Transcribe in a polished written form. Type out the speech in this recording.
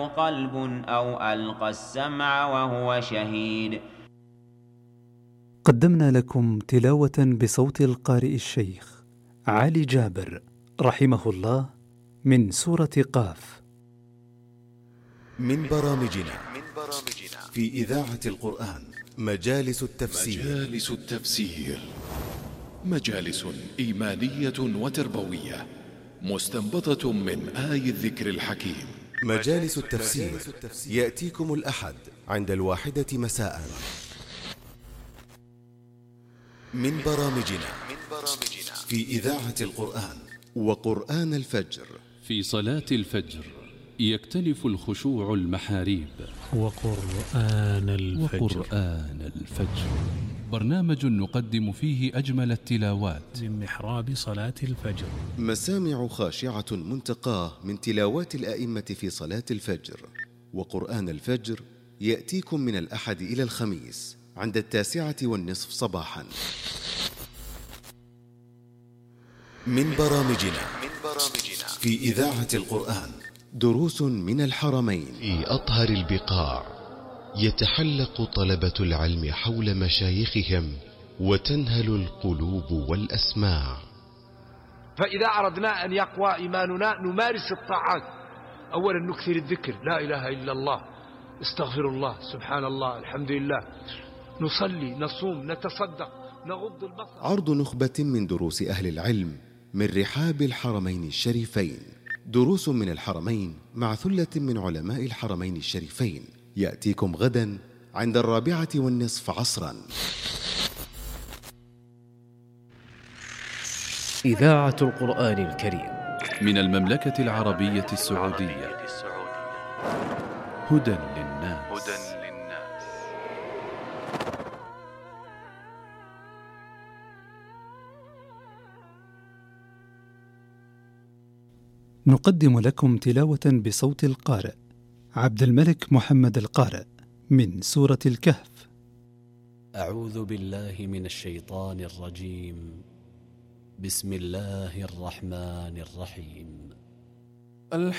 قلب أو ألقى السمع وهو شهيد. قدمنا لكم تلاوة بصوت القارئ الشيخ علي جابر رحمه الله من سورة قاف. من برامجنا في إذاعة القرآن مجالس التفسير مجالس إيمانية وتربوية مستنبطة من آي الذكر الحكيم. مجالس التفسير يأتيكم الأحد عند 1 مساء. من برامجنا في إذاعة القرآن وقرآن الفجر. في صلاة الفجر يكتنف الخشوع المحاريب. وقرآن الفجر برنامج نقدم فيه أجمل التلاوات من محراب صلاة الفجر. مسامع خاشعة منتقاه من تلاوات الأئمة في صلاة الفجر. وقرآن الفجر يأتيكم من الأحد إلى الخميس عند 9:30 صباحا. من برامجنا في إذاعة القرآن دروس من الحرمين. في أطهر البقاع يتحلق طلبة العلم حول مشايخهم وتنهل القلوب والأسماع. فإذا أردنا أن يقوى إيماننا نمارس الطاعات. أولا نكثر الذكر، لا إله إلا الله، استغفر الله، سبحان الله، الحمد لله، نصلي، نصوم، نتصدق، نغض البصر. عرض نخبة من دروس أهل العلم من رحاب الحرمين الشريفين. دروس من الحرمين مع ثلة من علماء الحرمين الشريفين يأتيكم غدا عند 4:15 عصرا. إذاعة القرآن الكريم من المملكة العربية السعودية. هدى للناس. نقدم لكم تلاوة بصوت القارئ عبد الملك محمد القارئ من سورة الكهف. أعوذ بالله من الشيطان الرجيم. بسم الله الرحمن الرحيم.